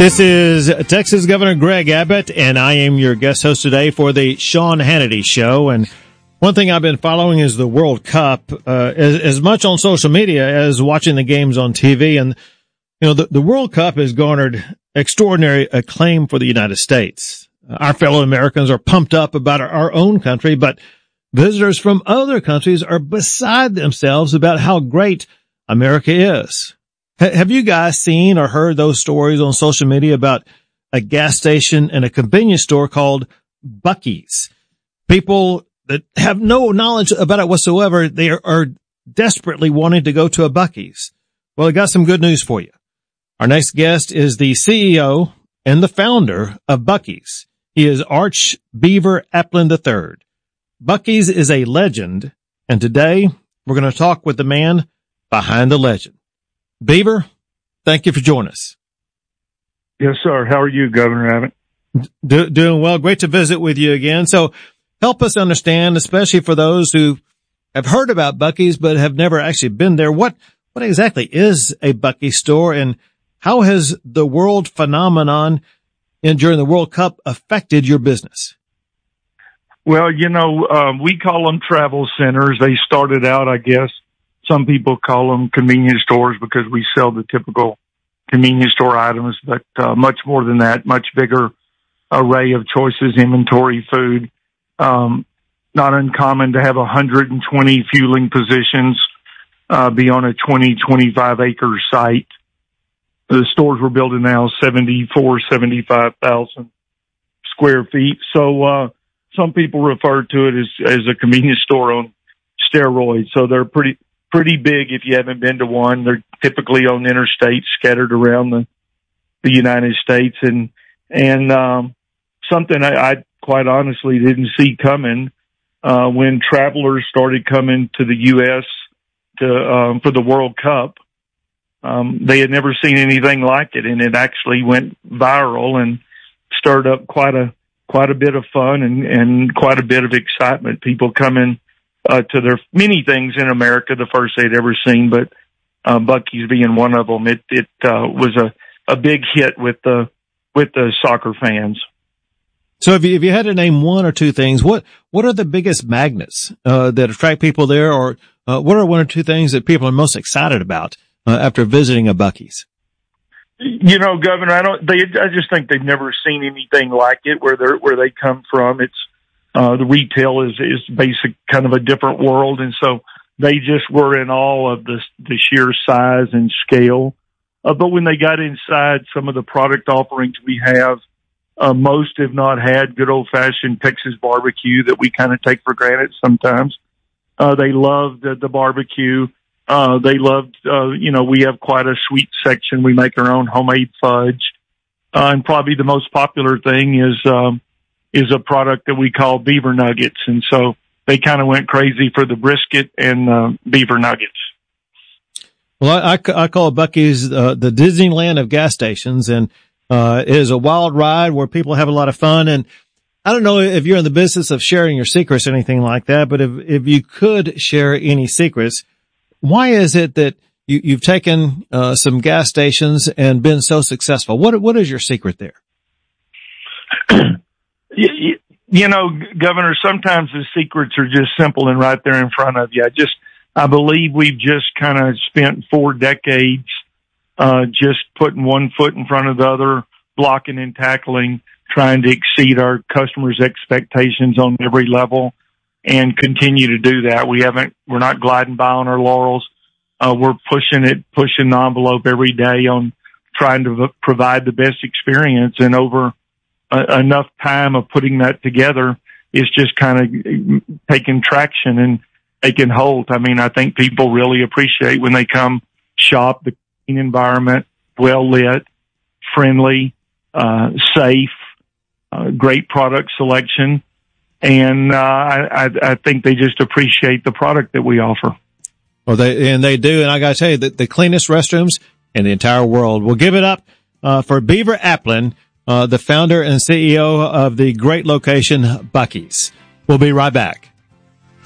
This is Texas Governor Greg Abbott, and I am your guest host today for the Sean Hannity Show. And one thing I've been following is the World Cup, as much on social media as watching the games on TV. And, you know, the World Cup has garnered extraordinary acclaim for the United States. Our fellow Americans are pumped up about our own country, but visitors from other countries are beside themselves about how great America is. Have you guys seen or heard those stories on social media about a gas station and a convenience store called Buc-ee's? People that have no knowledge about it whatsoever, they are desperately wanting to go to a Buc-ee's. Well, I got some good news for you. Our next guest is the CEO and the founder of Buc-ee's. He is Arch Beaver Applin III. Buc-ee's is a legend, and today we're going to talk with the man behind the legend. Beaver, thank you for joining us. Yes, sir. How are you, Governor Abbott? Doing well. Great to visit with you again. So help us understand, especially for those who have heard about Buc-ee's but have never actually been there. What exactly is a Buc-ee's store, and how has the world phenomenon during the World Cup affected your business? Well, you know, we call them travel centers. They started out, I guess, some people call them convenience stores because we sell the typical convenience store items, but much more than that, much bigger array of choices, inventory, food. Not uncommon to have 120 fueling positions, be on a 25 acre site. The stores we're building now, 75,000 square feet. So, some people refer to it as a convenience store on steroids. So they're pretty big if you haven't been to one. They're typically on interstates scattered around the United States. And something I quite honestly didn't see coming, when travelers started coming to the U.S. for the World Cup. They had never seen anything like it, and it actually went viral and stirred up quite a bit of fun and quite a bit of excitement. People coming to their many things in America, the first they'd ever seen, but Buc-ee's being one of them. It was a big hit with the soccer fans. So if you had to name one or two things, what are the biggest magnets that attract people there, or what are one or two things that people are most excited about after visiting a Buc-ee's? You know, Governor, I just think they've never seen anything like it where they come from. It's the retail is basic, kind of a different world. And so they just were in awe of the sheer size and scale. But when they got inside some of the product offerings we have, most have not had good old fashioned Texas barbecue that we kind of take for granted sometimes. They loved the barbecue. They loved, we have quite a sweet section. We make our own homemade fudge. And probably the most popular thing is a product that we call beaver nuggets. And so they kind of went crazy for the brisket and beaver nuggets. Well, I call Buc-ee's the Disneyland of gas stations, and it is a wild ride where people have a lot of fun. And I don't know if you're in the business of sharing your secrets or anything like that, but if you could share any secrets, why is it that you've taken some gas stations and been so successful? What is your secret there? You know, Governor, sometimes the secrets are just simple and right there in front of you. I believe we've just kind of spent 4 decades just putting one foot in front of the other, blocking and tackling, trying to exceed our customers' expectations on every level, and continue to do that. We're not gliding by on our laurels. We're pushing the envelope every day on trying to provide the best experience, and over enough time of putting that together is just kind of taking traction and taking hold. I mean, I think people really appreciate when they come shop, the clean environment, well lit, friendly, safe, great product selection. And I think they just appreciate the product that we offer. Well, they do. And I got to tell you that the cleanest restrooms in the entire world. We'll give it up for Beaver Applin, the founder and CEO of the great location Buc-ee's. We'll be right back.